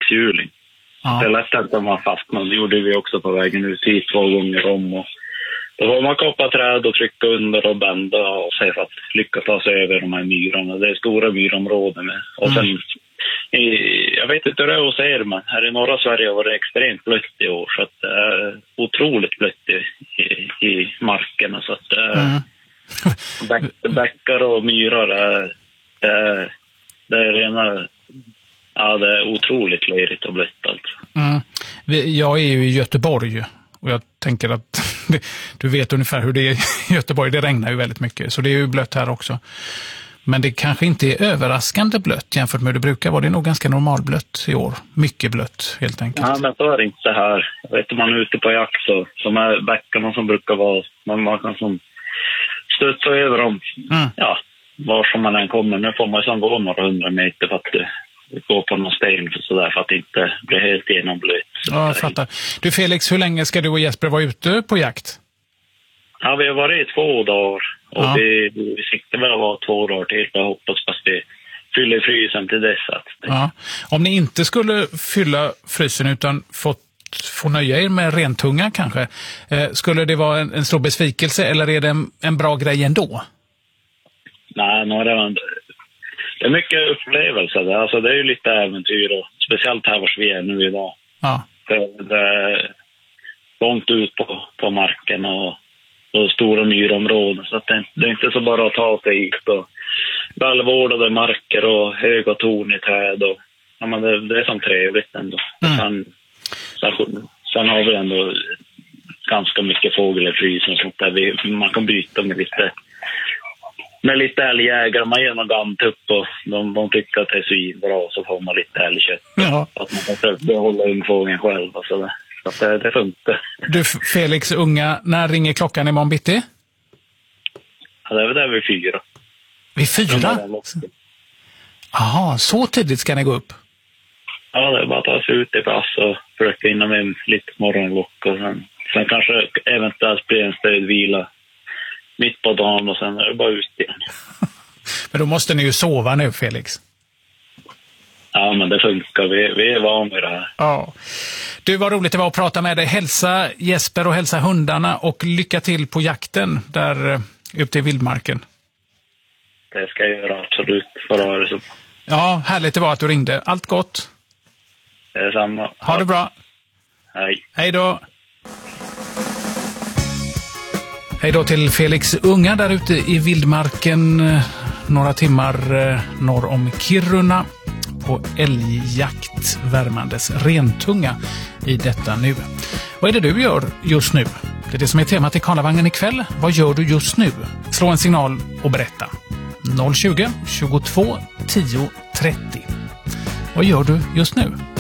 sexhjuling. Ja. Det lät inte om man fastnade. Det gjorde vi också på vägen ut hit 2 gånger om. Och då var man kappa träd och trycka under och bända och se för att lyckas ta sig över de här myrarna. Det är stora myrområden med. Och sen, jag vet inte hur det är hos er, men här i norra Sverige var det extremt blött i år. Så att det är otroligt blött i markerna. Så att bäckar och myrar det är rena... Ja, det är otroligt lerigt och blött alltså. Jag är ju i Göteborg och jag tänker att du vet ungefär hur det är i Göteborg. Det regnar ju väldigt mycket, så det är ju blött här också. Men det kanske inte är överraskande blött jämfört med hur det brukar vara. Det är nog ganska normalblött i år. Mycket blött, helt enkelt. Ja, men så är det inte här. Jag vet om man är ute på jakt så de här bäckarna som brukar vara, man kan som stötta över dem. Ja, var som man än kommer. Nu får man ju gå några 100 meter för att gå på någon sten för att inte bli helt genomblöt. Ja, jag fattar. Du Felix, hur länge ska du och Jesper vara ute på jakt? Ja, vi har varit i 2 dagar. Och vi siktar väl att vara 2 dagar till. Jag hoppas att vi fyller frysen till dess. Ja. Om ni inte skulle fylla frysen utan få nöja er med rentunga kanske, skulle det vara en stor besvikelse eller är det en bra grej ändå? Nej, det är mycket upplevelser. Alltså det är ju lite äventyr och speciellt här var vi är nu idag. Ja. Det är långt ut på marken och stora myrområden. Så att det är inte så bara att ta sig hit och välvårdade marker och höga torn i träd. Och, ja, men det är som trevligt ändå. Sen har vi ändå ganska mycket fågel i frysen och sånt där. Man kan byta med lite älgjägare. Man ger någon gamtupp och de tycker att det är svinbra så får man lite älgkött. Ja. Att man kan behålla ungfågeln själv och sådär. Så att det funkar. Du Felix, unga, när ringer klockan imorgon bitti? Ja, det är väl där vid 4. Vid 4? Jaha, så tidigt ska ni gå upp? Ja, det är bara att ta sig ut i pass och försöka hinna med lite morgonlock och sen kanske eventuellt blir en stödvila mitt på dagen och sen är det bara ut igen. Men då måste ni ju sova nu, Felix. Ja, men det funkar. Vi är vana med det här. Ja. Du, var roligt det var att prata med dig. Hälsa Jesper och hälsa hundarna och lycka till på jakten där ute i vildmarken. Det ska jag göra, absolut. För att ha det så. Ja, härligt det var att du ringde. Allt gott. Det är samma. Ha det bra. Hej. Hej då. Hej då till Felix unga där ute i vildmarken några timmar norr om Kiruna på älgjakt, värmandes rentunga i detta nu. Vad är det du gör just nu? Det är det som är temat i Karlavagnen ikväll. Vad gör du just nu? Slå en signal och berätta. 020 22 10 30. Vad gör du just nu?